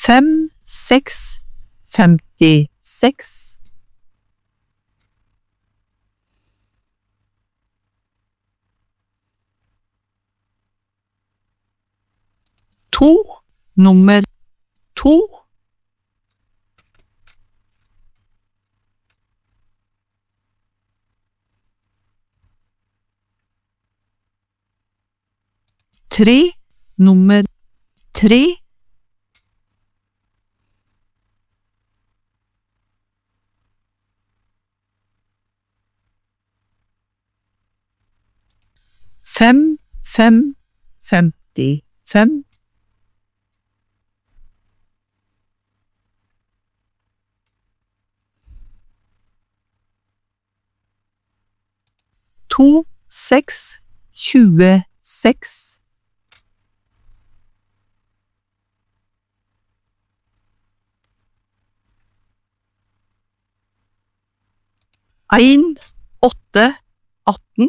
5, 6, 56. 2, nummer 2. 3, nummer 3. 5, 5, 55. 2, 6, 26. 1, 8, 18.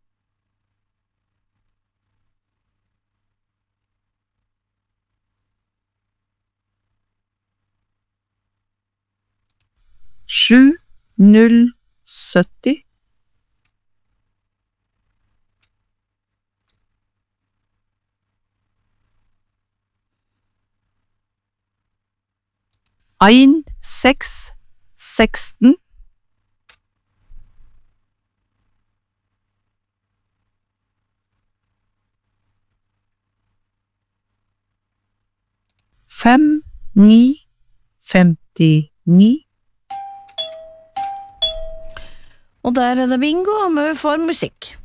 7, 0, 70. 1, 6, 16. 5, 9, 59. Og der er det bingo, og vi får musikk.